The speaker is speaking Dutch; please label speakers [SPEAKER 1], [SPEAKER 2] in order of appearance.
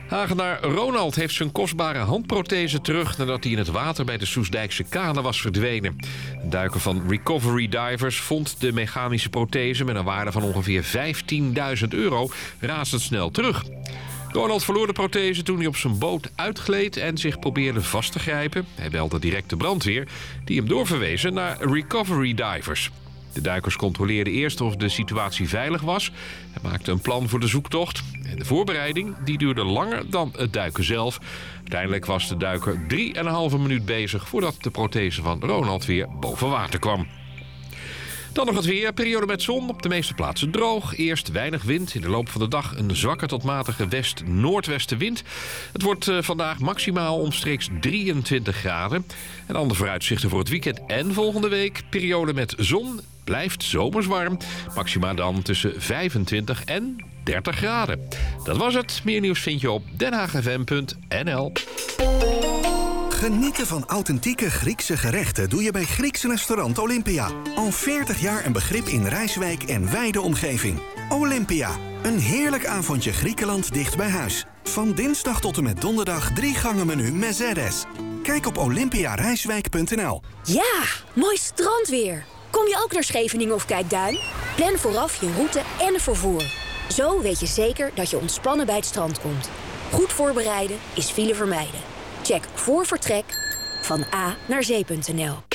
[SPEAKER 1] Hagenaar Ronald heeft zijn kostbare handprothese terug nadat hij in het water bij de Soestdijkse kade was verdwenen. Een duiker van Recovery Divers vond de mechanische prothese met een waarde van ongeveer €15.000 razendsnel terug. Ronald verloor de prothese toen hij op zijn boot uitgleed en zich probeerde vast te grijpen. Hij belde direct de brandweer, die hem doorverwezen naar Recovery Divers. De duikers controleerden eerst of de situatie veilig was en maakten een plan voor de zoektocht. En de voorbereiding die duurde langer dan het duiken zelf. Uiteindelijk was de duiker 3,5 minuut bezig voordat de prothese van Ronald weer boven water kwam. Dan nog het weer. Periode met zon. Op de meeste plaatsen droog. Eerst weinig wind. In de loop van de dag een zwakke tot matige west-noordwestenwind. Het wordt vandaag maximaal omstreeks 23 graden. En andere vooruitzichten voor het weekend en volgende week. Periode met zon. Blijft zomers warm. Maxima dan tussen 25 en 30 graden. Dat was het. Meer nieuws vind je op denhaagfm.nl.
[SPEAKER 2] Genieten van authentieke Griekse gerechten doe je bij Grieks restaurant Olympia. Al 40 jaar een begrip in Rijswijk en wijde omgeving. Olympia, een heerlijk avondje Griekenland dicht bij huis. Van dinsdag tot en met donderdag 3 gangen menu Mezeres. Kijk op olympiarijswijk.nl.
[SPEAKER 3] Ja, mooi strandweer. Kom je ook naar Scheveningen of Kijkduin? Plan vooraf je route en vervoer. Zo weet je zeker dat je ontspannen bij het strand komt. Goed voorbereiden is file vermijden. Check voor vertrek van A naar zee.nl.